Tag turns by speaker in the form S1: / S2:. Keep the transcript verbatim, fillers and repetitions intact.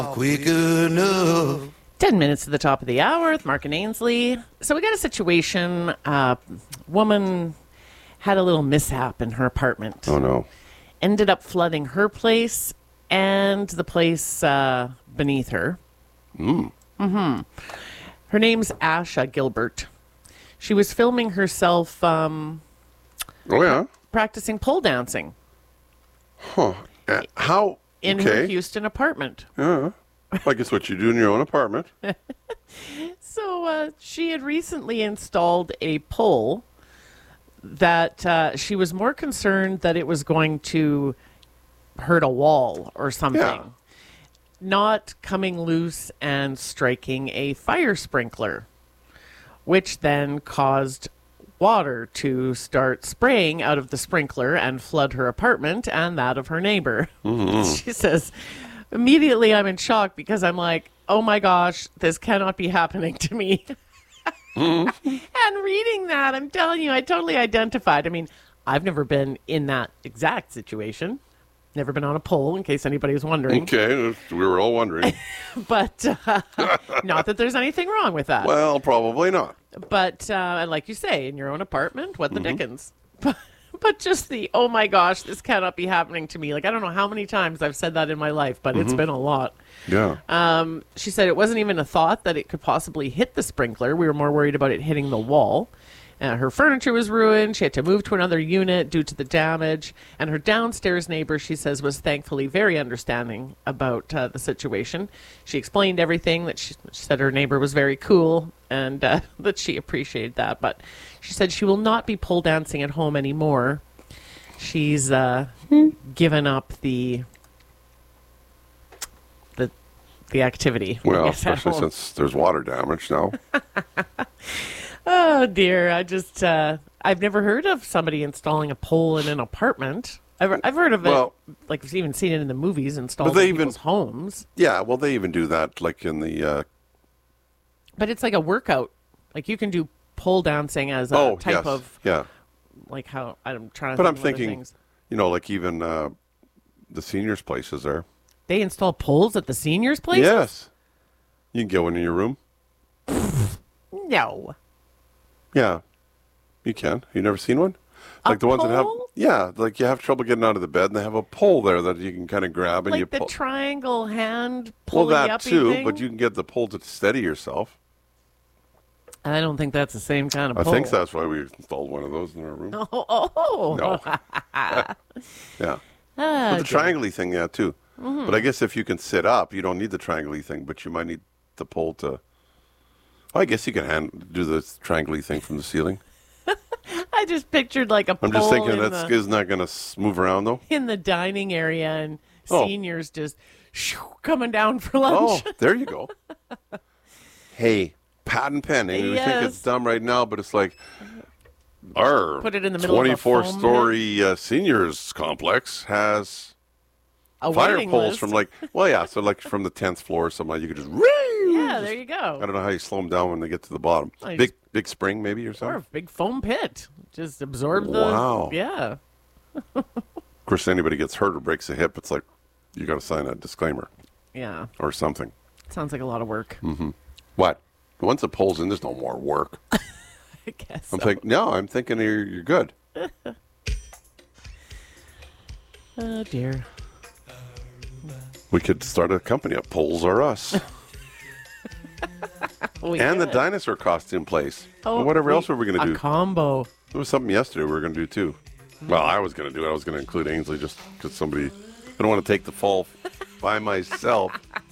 S1: quick enough.
S2: Ten minutes to the top of the hour with Mark and Ainsley. So we got a situation. Uh, woman had a little mishap in her apartment.
S3: Oh, no.
S2: Ended up flooding her place and the place uh, beneath her.
S3: Mm.
S2: Mm-hmm. Her name's Asha Gilbert. She was filming herself um,
S3: oh, yeah?
S2: practicing pole dancing.
S3: Huh. Uh, how?
S2: In
S3: okay.
S2: her Houston apartment.
S3: Yeah. I guess what you do in your own apartment.
S2: So uh, she had recently installed a pole that uh, she was more concerned that it was going to hurt a wall or something.
S3: Yeah.
S2: Not coming loose and striking a fire sprinkler, which then caused water to start spraying out of the sprinkler and flood her apartment and that of her neighbor.
S3: Mm-hmm.
S2: She says, immediately I'm in shock because I'm like, oh my gosh, this cannot be happening to me. Mm-hmm. And reading that, I'm telling you, I totally identified. I mean, I've never been in that exact situation. Never been on a pole, in case anybody was wondering.
S3: Okay, we were all wondering.
S2: But uh, not that there's anything wrong with that.
S3: Well, probably not.
S2: But, uh, and like you say, in your own apartment, what the mm-hmm. dickens? But, but just the, oh my gosh, this cannot be happening to me. Like, I don't know how many times I've said that in my life, but mm-hmm. it's been a lot.
S3: Yeah.
S2: Um, she said it wasn't even a thought that it could possibly hit the sprinkler. We were more worried about it hitting the wall. Uh, her furniture was ruined. She had to move to another unit due to the damage. And her downstairs neighbor, she says, was thankfully very understanding about uh, the situation. She explained everything. That she, she said her neighbor was very cool and uh, that she appreciated that. But she said she will not be pole dancing at home anymore. She's uh, given up the the the activity.
S3: Well, especially since there's water damage now.
S2: Oh, dear. I just, uh, I've never heard of somebody installing a pole in an apartment. I've, I've heard of
S3: well,
S2: it, like I've even seen it in the movies installed
S3: in
S2: in people's
S3: even,
S2: homes.
S3: Yeah, well, they even do that, like in the... Uh...
S2: But it's like a workout. Like you can do pole dancing as a
S3: oh,
S2: type
S3: yes.
S2: of...
S3: Yeah.
S2: Like how, I'm trying to
S3: But
S2: think
S3: I'm
S2: of
S3: thinking,
S2: things.
S3: you know, like even uh, the seniors' places there.
S2: They install poles at the seniors' places?
S3: Yes. You can get one in your room.
S2: No.
S3: Yeah, you can. You never seen one? Like
S2: a
S3: the ones
S2: pole?
S3: that have, yeah, like you have trouble getting out of the bed, and they have a pole there that you can kind of grab and
S2: like
S3: you
S2: the
S3: pull.
S2: triangle hand
S3: Well,
S2: pulley
S3: that
S2: uppy
S3: too,
S2: thing?
S3: but you can get the pole to steady yourself.
S2: I don't think that's the same kind of
S3: I
S2: pole.
S3: think that's why we installed one of those in our room.
S2: Oh, oh, oh.
S3: No. Yeah.
S2: Ah,
S3: but the triangle-y thing, yeah, too.
S2: Mm-hmm.
S3: But I guess if you can sit up, you don't need the triangle-y thing, but you might need the pole to... I guess you can hand, do the triangle-y thing from the ceiling.
S2: I just pictured like a pole
S3: I'm just thinking
S2: in
S3: that's
S2: the,
S3: is not going to move around, though.
S2: in the dining area and
S3: Oh.
S2: seniors just shoo, coming down for lunch.
S3: Oh, there you go. Hey, patent pending. We think
S2: Yes.
S3: it's dumb right now, but it's like our
S2: Put it in the middle of a
S3: twenty-four
S2: foam
S3: story uh, seniors complex has
S2: A
S3: fire
S2: waiting
S3: poles
S2: list.
S3: from like, well, yeah, so like from the tenth floor or something like you could just,
S2: Yeah, there you
S3: I
S2: go.
S3: don't know how you slow them down when they get to the bottom.
S2: I
S3: Big
S2: just-
S3: big spring maybe or
S2: Or
S3: something.
S2: a big foam pit. Just absorb the...
S3: Wow.
S2: Yeah.
S3: Of course, anybody gets hurt or breaks a hip, it's like you got to sign a disclaimer
S2: Yeah.
S3: or something.
S2: Sounds like a lot of work.
S3: Mm-hmm. What? Once the pole's in, there's no more work.
S2: I guess
S3: I'm
S2: so.
S3: thinking, no, I'm thinking you're, you're good.
S2: Oh, dear.
S3: We could start a company up, Poles Are Us.
S2: We
S3: and the
S2: could.
S3: dinosaur costume place.
S2: Oh,
S3: and whatever
S2: we-
S3: else were we going to
S2: A
S3: do?
S2: combo.
S3: There was something yesterday we were going to do, too. Well, I was going to do it. I was going to include Ainsley just because somebody... I don't want to take the fall by myself.